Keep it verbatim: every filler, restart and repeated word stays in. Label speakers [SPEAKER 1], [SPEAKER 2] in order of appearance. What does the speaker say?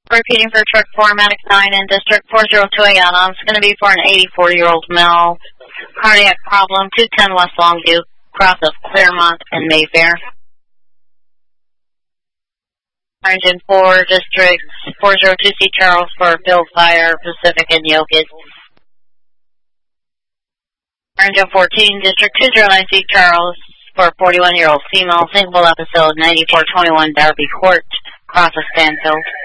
[SPEAKER 1] Repeating for truck four, Maddox nine in District four zero two Ayana. It's going to be for an eighty-four-year-old male. Cardiac problem, two ten West Longview, cross of Claremont and Mayfair. Engine four, District four zero two C Charles for Bill Fire, Pacific and Yogi. Engine fourteen, District two zero nine C Charles for forty-one-year-old female, single episode ninety-four twenty-one Darby Court, cross of Stanfield.